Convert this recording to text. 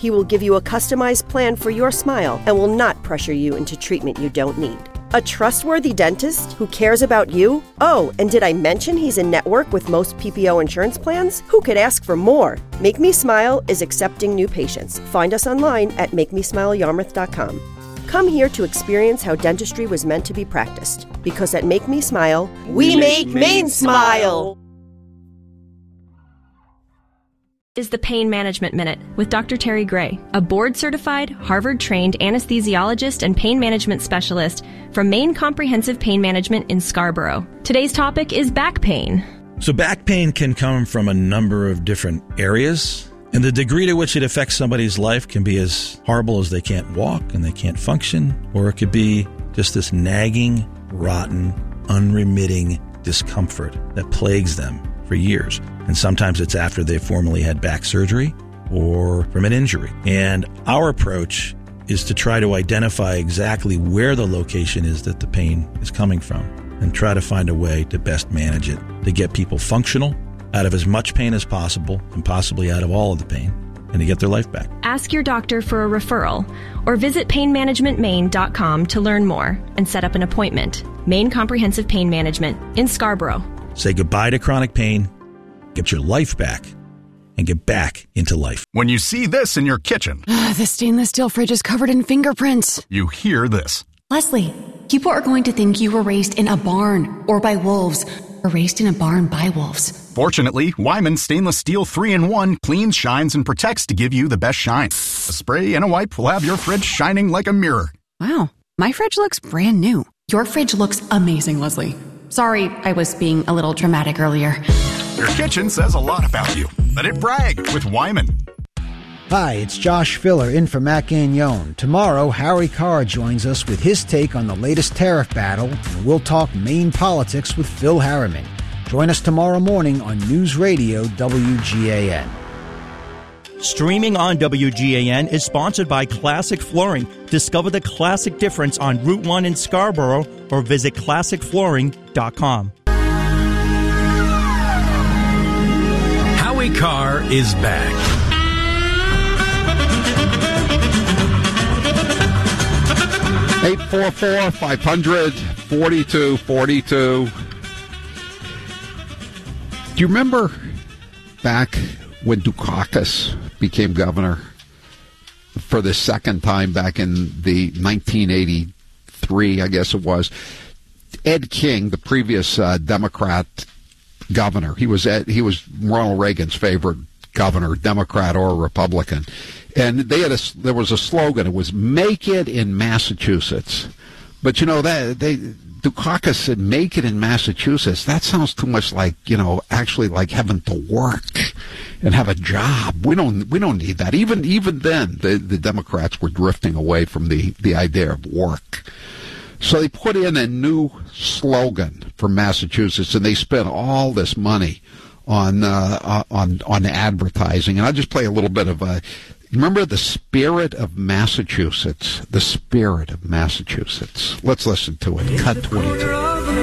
He will give you a customized plan for your smile and will not pressure you into treatment you don't need. A trustworthy dentist who cares about you? Oh, and did I mention he's in network with most PPO insurance plans? Who could ask for more? Make Me Smile is accepting new patients. Find us online at MakeMeSmileYarmouth.com. Come here to experience how dentistry was meant to be practiced. Because at Make Me Smile, we make Maine smile! Is the Pain Management Minute with Dr. Terry Gray, a board-certified, Harvard-trained anesthesiologist and pain management specialist from Maine Comprehensive Pain Management in Scarborough. Today's topic is back pain. So back pain can come from a number of different areas, and the degree to which it affects somebody's life can be as horrible as they can't walk and they can't function, or it could be just this nagging, rotten, unremitting discomfort that plagues them for years. And sometimes it's after they've formerly had back surgery or from an injury. And our approach is to try to identify exactly where the location is that the pain is coming from and try to find a way to best manage it, to get people functional, out of as much pain as possible, and possibly out of all of the pain, and to get their life back. Ask your doctor for a referral or visit painmanagementmaine.com to learn more and set up an appointment. Maine Comprehensive Pain Management in Scarborough. Say goodbye to chronic pain, get your life back, and get back into life. When you see this in your kitchen, the stainless steel fridge is covered in fingerprints. You hear this. Leslie, people are going to think you were raised in a barn or by wolves or raised in a barn by wolves. Fortunately, Wyman Stainless Steel 3-in-1 cleans, shines, and protects to give you the best shine. A spray and a wipe will have your fridge shining like a mirror. Wow, my fridge looks brand new. Your fridge looks amazing, Leslie. Sorry, I was being a little dramatic earlier. Your kitchen says a lot about you. Let it brag with Wyman. Hi, it's Josh Filler in for Matt Gagnon. Tomorrow, Harry Carr joins us with his take on the latest tariff battle, and we'll talk Maine politics with Phil Harriman. Join us tomorrow morning on News Radio WGAN. Streaming on WGAN is sponsored by Classic Flooring. Discover the classic difference on Route 1 in Scarborough or visit ClassicFlooring.com. Howie Carr is back. Eight 844-500-4242. Do you remember back when Dukakis became governor for the second time back in the 1983, I guess it was? Ed King, the previous Democrat governor, he was Ronald Reagan's favorite governor, Democrat or Republican, and there was a slogan. It was "Make it in Massachusetts." But you know that Dukakis said, "Make it in Massachusetts." That sounds too much like, actually like having to work and have a job. We don't need that. Even then, the Democrats were drifting away from the idea of work. So they put in a new slogan for Massachusetts, and they spent all this money on advertising. And I'll just play a little bit of remember the spirit of Massachusetts. The spirit of Massachusetts. Let's listen to it. Cut 22.